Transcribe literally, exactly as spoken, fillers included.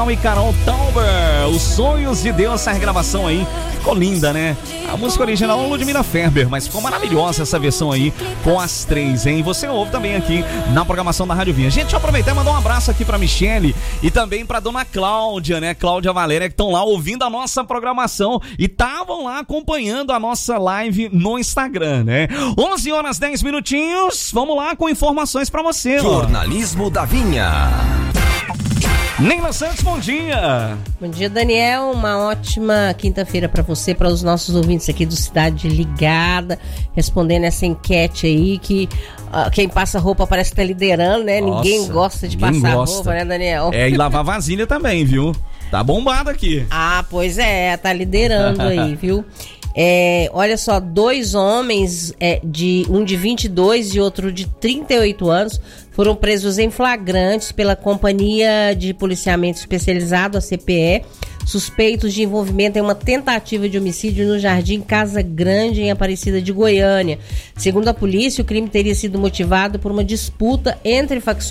E Carol Tauber, Os Sonhos de Deus, essa regravação aí ficou linda, né? A música original é Ludmilla Ferber, mas ficou maravilhosa essa versão aí com as três, hein? Você ouve também aqui na programação da Rádio Vinha. Gente, deixa eu aproveitar e mandar um abraço aqui pra Michele e também pra dona Cláudia, né? Cláudia Valéria, que estão lá ouvindo a nossa programação e estavam lá acompanhando a nossa live no Instagram, né? onze horas, dez minutinhos, vamos lá com informações pra você. Jornalismo da Vinha. Neila Santos, bom dia. Bom dia, Daniel. Uma ótima quinta-feira para você, para os nossos ouvintes aqui do Cidade Ligada, respondendo essa enquete aí que uh, quem passa roupa parece que tá liderando, né? Nossa, ninguém gosta de passar gosta. roupa, né, Daniel? É, e lavar vasilha também, viu? Tá bombado aqui. Ah, pois é, tá liderando aí, viu? É, olha só, dois homens, é, de, um de vinte e dois e outro de trinta e oito anos, foram presos em flagrantes pela Companhia de Policiamento Especializado, a C P E, suspeitos de envolvimento em uma tentativa de homicídio no Jardim Casa Grande, em Aparecida de Goiânia. Segundo a polícia, o crime teria sido motivado por uma disputa entre facções